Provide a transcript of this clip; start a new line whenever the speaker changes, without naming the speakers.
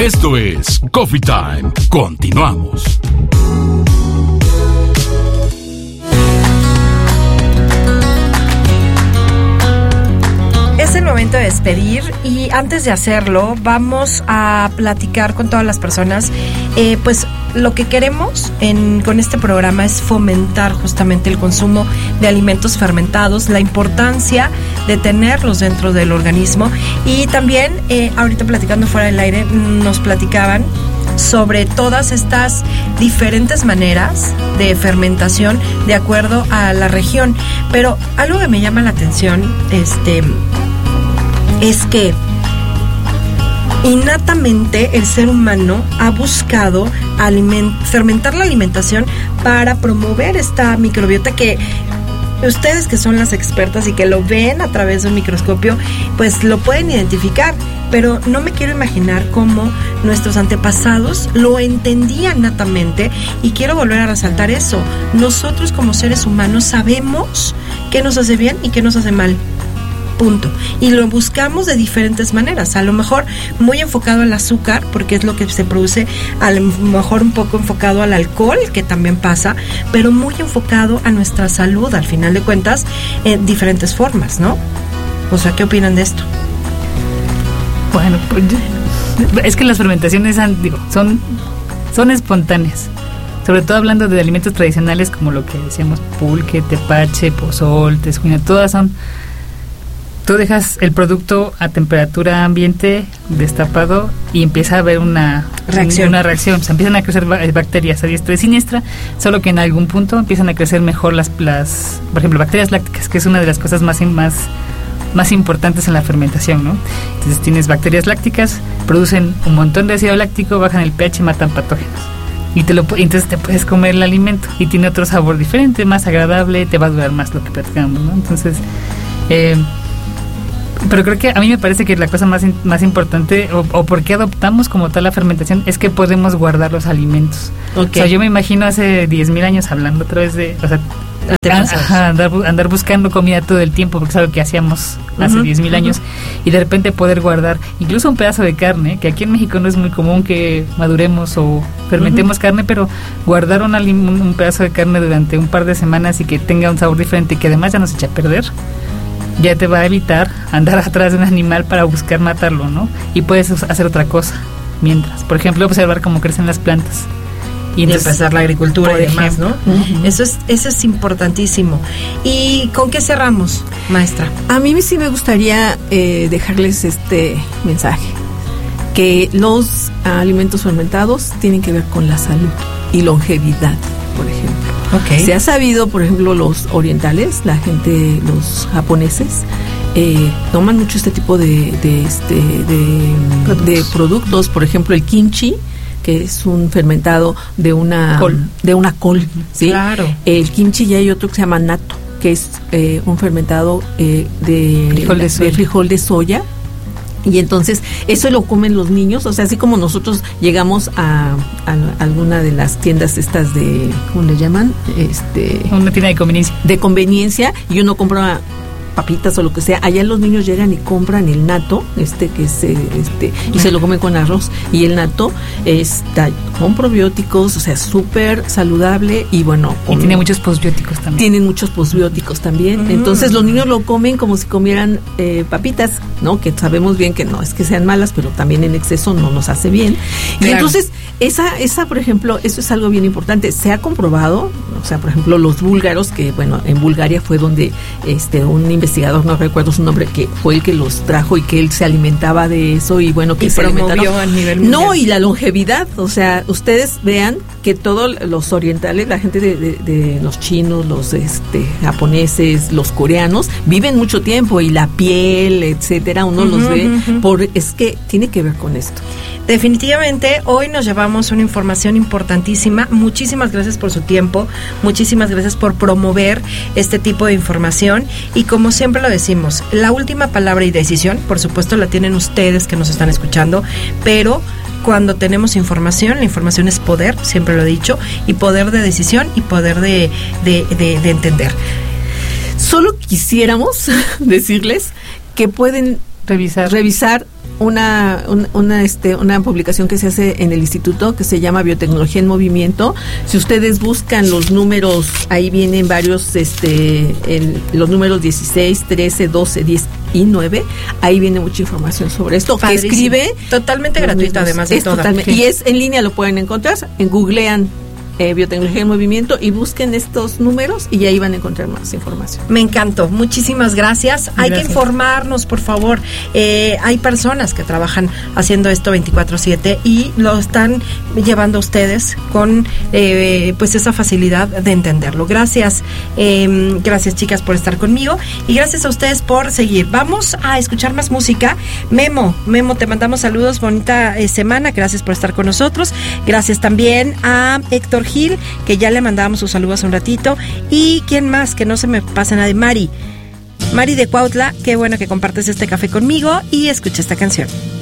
Esto es Coffee Time. Continuamos.
Es el momento de despedir y antes de hacerlo vamos a platicar con todas las personas pues lo que queremos con este programa es fomentar justamente el consumo de alimentos fermentados, la importancia de tenerlos dentro del organismo y también ahorita platicando fuera del aire nos platicaban sobre todas estas diferentes maneras de fermentación de acuerdo a la región, pero algo que me llama la atención es que innatamente el ser humano ha buscado fermentar la alimentación para promover esta microbiota que ustedes que son las expertas y que lo ven a través de un microscopio, pues lo pueden identificar, pero no me quiero imaginar cómo nuestros antepasados lo entendían natamente y quiero volver a resaltar eso. Nosotros como seres humanos sabemos qué nos hace bien y qué nos hace mal. Punto. Y lo buscamos de diferentes maneras, a lo mejor muy enfocado al azúcar, porque es lo que se produce, a lo mejor un poco enfocado al alcohol, que también pasa, pero muy enfocado a nuestra salud, al final de cuentas, en diferentes formas, ¿no? O sea, ¿qué opinan de esto?
Bueno, pues es que las fermentaciones son espontáneas. Sobre todo hablando de alimentos tradicionales como lo que decíamos, pulque, tepache, pozol, tescuina, todas son... Tú dejas el producto a temperatura ambiente destapado y empieza a haber una reacción. Se empiezan a crecer bacterias a diestra y siniestra, solo que en algún punto empiezan a crecer mejor las por ejemplo, bacterias lácticas, que es una de las cosas más importantes en la fermentación, ¿no? Entonces tienes bacterias lácticas, producen un montón de ácido láctico, bajan el pH y matan patógenos. Y entonces te puedes comer el alimento y tiene otro sabor diferente, más agradable, te va a durar más lo que platicamos, ¿no? Entonces, pero creo que a mí me parece que la cosa más importante o por qué adoptamos como tal la fermentación es que podemos guardar los alimentos. Okay. O sea, yo me imagino hace 10,000 años hablando otra vez de... O sea, andar buscando comida todo el tiempo, porque es algo que hacíamos hace 10,000 años, y de repente poder guardar incluso un pedazo de carne, que aquí en México no es muy común que maduremos o fermentemos carne, pero guardar un pedazo de carne durante un par de semanas y que tenga un sabor diferente y que además ya no se echa a perder, ya te va a evitar andar atrás de un animal para buscar matarlo, ¿no? Y puedes hacer otra cosa mientras, por ejemplo, observar cómo crecen las plantas.
Y empezar la agricultura y demás, ¿no? Eso es importantísimo. ¿Y con qué cerramos, maestra?
A mí sí me gustaría dejarles este mensaje, que los alimentos fermentados tienen que ver con la salud y longevidad, por ejemplo. Okay. Se ha sabido, por ejemplo, los orientales, los japoneses, toman mucho este tipo de productos, por ejemplo, el kimchi, que es un fermentado de una col, ¿sí? Claro. El kimchi, y hay otro que se llama natto, que es un fermentado de frijol de soya. Y entonces eso lo comen los niños, o sea, así como nosotros llegamos a alguna de las tiendas estas de, ¿cómo le llaman?
Una tienda de conveniencia.
De conveniencia, y uno compra papitas o lo que sea, allá los niños llegan y compran el natto, que es y se lo comen con arroz, y el natto está con probióticos, o sea, súper saludable, y bueno,
y tiene muchos posbióticos también.
Tienen muchos posbióticos también. Entonces los niños lo comen como si comieran papitas, ¿no? Que sabemos bien que no es que sean malas, pero también en exceso no nos hace bien. Claro. Y entonces esa, por ejemplo, eso es algo bien importante. Se ha comprobado, o sea, por ejemplo, los búlgaros, que bueno, en Bulgaria fue donde un investigador, no recuerdo su nombre, que fue el que los trajo y que él se alimentaba de eso, y bueno, que y se promovió a nivel mundial. No, y la longevidad, o sea, ustedes vean que todos los orientales, la gente de los chinos, los japoneses, los coreanos, viven mucho tiempo, y la piel, etcétera, uno los ve, es que tiene que ver con esto.
Definitivamente, hoy nos llevamos una información importantísima. Muchísimas gracias por su tiempo, muchísimas gracias por promover este tipo de información, y como siempre lo decimos, la última palabra y decisión, por supuesto, la tienen ustedes que nos están escuchando, pero cuando tenemos información, la información es poder, siempre lo he dicho, y poder de decisión y poder de entender.
Solo quisiéramos decirles que pueden revisar una publicación que se hace en el instituto que se llama Biotecnología en Movimiento. Si ustedes buscan los números, ahí vienen varios, los números 16, 13, 12, 10 y 9, ahí viene mucha información sobre esto.
Padrísimo.
Que escribe
totalmente gratuito, además de todo.
Y es en línea, lo pueden encontrar, googlean Biotecnología en Movimiento y busquen estos números y ahí van a encontrar más información.
Me encantó, muchísimas gracias. Hay que informarnos, por favor. Hay personas que trabajan haciendo esto 24/7 y lo están llevando a ustedes con pues esa facilidad de entenderlo. Gracias, gracias chicas por estar conmigo y gracias a ustedes por seguir. Vamos a escuchar más música. Memo, te mandamos saludos, bonita semana, gracias por estar con nosotros. Gracias también a Héctor Gil, que ya le mandábamos sus saludos hace un ratito. Y quién más, que no se me pasa nada, de Mari de Cuautla, qué bueno que compartes este café conmigo y escucha esta canción.